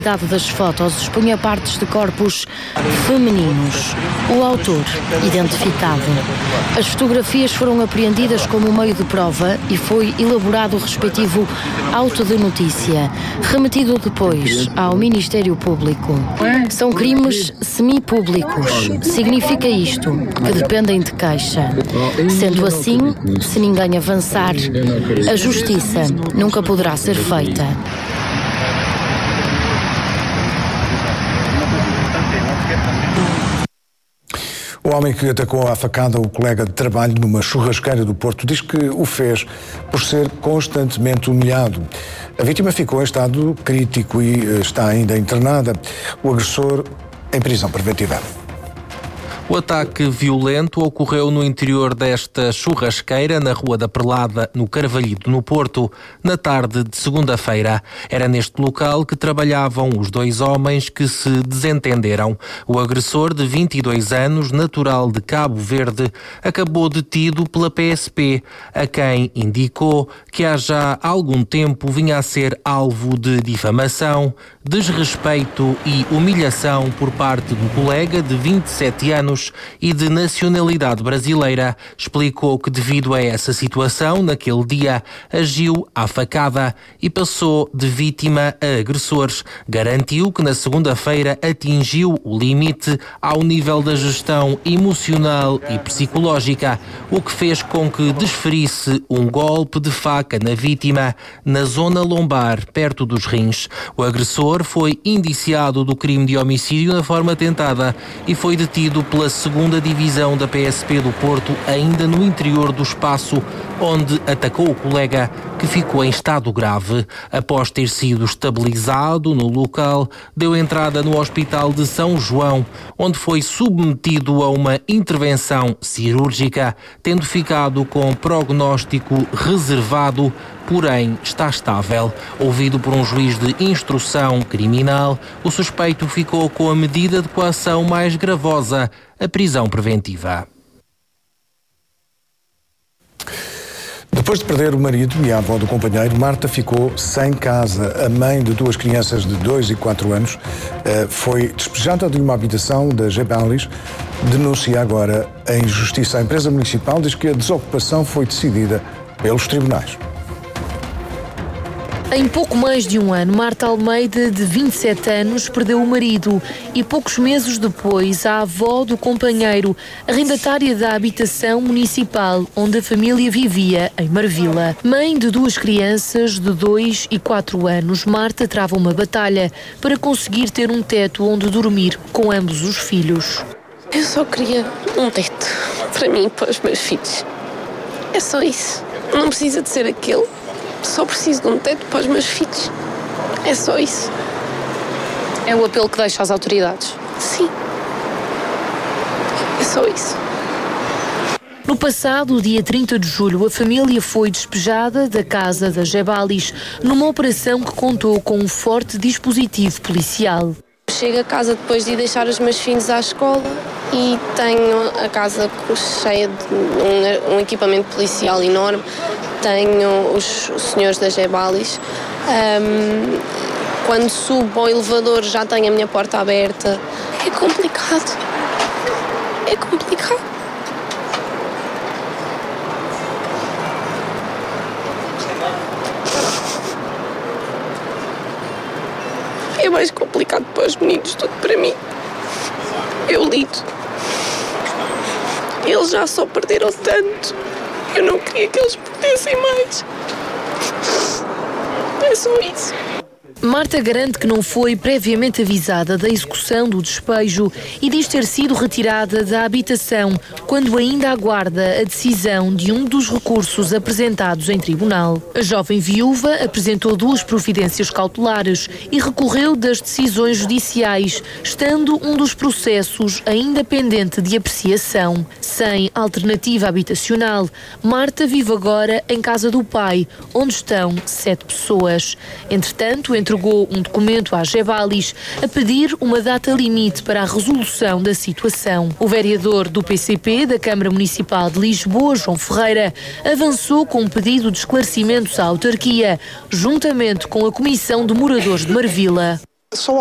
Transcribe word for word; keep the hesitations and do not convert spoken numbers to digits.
A das fotos expunha partes de corpos femininos. O autor, identificado. As fotografias foram apreendidas como meio de prova e foi elaborado o respectivo auto de notícia, remetido depois ao Ministério Público. São crimes semipúblicos. Significa isto, que dependem de queixa. Sendo assim, se ninguém avançar, a justiça nunca poderá ser feita. O homem que atacou à facada o colega de trabalho numa churrasqueira do Porto diz que o fez por ser constantemente humilhado. A vítima ficou em estado crítico e está ainda internada. O agressor em prisão preventiva. O ataque violento ocorreu no interior desta churrasqueira, na Rua da Perlada, no Carvalhido, no Porto, na tarde de segunda-feira. Era neste local que trabalhavam os dois homens que se desentenderam. O agressor, de vinte e dois anos, natural de Cabo Verde, acabou detido pela P S P, a quem indicou que há já algum tempo vinha a ser alvo de difamação, desrespeito e humilhação por parte do colega de vinte e sete anos e de nacionalidade brasileira. Explicou que, devido a essa situação, naquele dia agiu à facada e passou de vítima a agressores. Garantiu que na segunda-feira atingiu o limite ao nível da gestão emocional e psicológica, o que fez com que desferisse um golpe de faca na vítima na zona lombar, perto dos rins. O agressor foi indiciado do crime de homicídio na forma tentada e foi detido pela segunda divisão da P S P do Porto, ainda no interior do espaço onde atacou o colega, que ficou em estado grave. Após ter sido estabilizado no local, deu entrada no Hospital de São João, onde foi submetido a uma intervenção cirúrgica, tendo ficado com prognóstico reservado, porém está estável. Ouvido por um juiz de instrução criminal, o suspeito ficou com a medida de coação mais gravosa, a prisão preventiva. Depois de perder o marido e a avó do companheiro, Marta ficou sem casa. A mãe de duas crianças de dois e quatro anos foi despejada de uma habitação da Gebalis. Denuncia agora a injustiça. A empresa municipal diz que a desocupação foi decidida pelos tribunais. Em pouco mais de um ano, Marta Almeida, de vinte e sete anos, perdeu o marido e poucos meses depois a avó do companheiro, arrendatária da habitação municipal onde a família vivia, em Marvila. Mãe de duas crianças de dois e quatro anos, Marta trava uma batalha para conseguir ter um teto onde dormir com ambos os filhos. Eu só queria um teto para mim e para os meus filhos. É só isso. Não precisa de ser aquele. Só preciso de um teto para os meus filhos. É só isso. É o apelo que deixa às autoridades? Sim. É só isso. No passado, dia trinta de julho, a família foi despejada da casa da Gebalis numa operação que contou com um forte dispositivo policial. Chego a casa depois de ir deixar os meus filhos à escola e tenho a casa cheia de um, um equipamento policial enorme. Tenho os senhores da Gebalis. Um, quando subo ao elevador já tenho a minha porta aberta. É complicado. É complicado. É mais complicado para os meninos do que para mim. Eu lido. Eles já só perderam tanto. Eu não queria que eles perdessem mais. É só isso. Marta garante que não foi previamente avisada da execução do despejo e diz ter sido retirada da habitação quando ainda aguarda a decisão de um dos recursos apresentados em tribunal. A jovem viúva apresentou duas providências cautelares e recorreu das decisões judiciais, estando um dos processos ainda pendente de apreciação. Sem alternativa habitacional, Marta vive agora em casa do pai, onde estão sete pessoas. Entretanto, entregou um documento à Gebalis a pedir uma data limite para a resolução da situação. O vereador do P C P da Câmara Municipal de Lisboa, João Ferreira, avançou com um pedido de esclarecimentos à autarquia, juntamente com a Comissão de Moradores de Marvila. Só